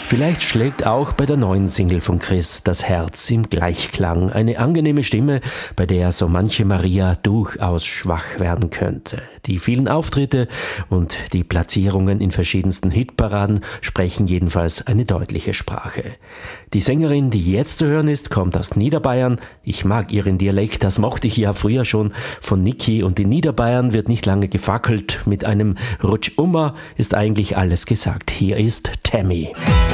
Vielleicht schlägt auch bei der neuen Single von Chris das Herz im Gleichklang. Eine angenehme Stimme, bei der so manche Maria durchaus schwach werden könnte. Die vielen Auftritte und die Platzierungen in verschiedensten Hitparaden sprechen jedenfalls eine deutliche Sprache. Die Sängerin, die jetzt zu hören ist, kommt aus Niederbayern. Ich mag ihren Dialekt, das mochte ich ja früher schon von Niki. Und in Niederbayern wird nicht lange gefackelt. Mit einem Rutsch-Ummer ist eigentlich alles gesagt. Hier ist Tammy.